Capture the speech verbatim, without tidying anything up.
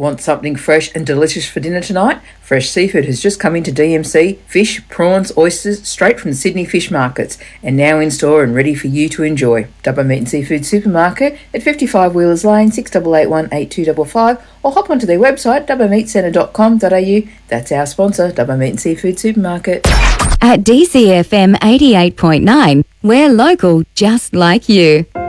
Want something fresh and delicious for dinner tonight? Fresh Seafood has just come into D M C. Fish, prawns, oysters, straight from the Sydney fish markets, and now in store and ready for you to enjoy. Dubbo Meat and Seafood Supermarket at fifty-five Wheelers Lane, six eight eight one, eight two five five, or hop onto their website, dubbo meat centre dot com dot a u. That's our sponsor, Dubbo Meat and Seafood Supermarket. At D C F M eighty-eight point nine, we're local just like you.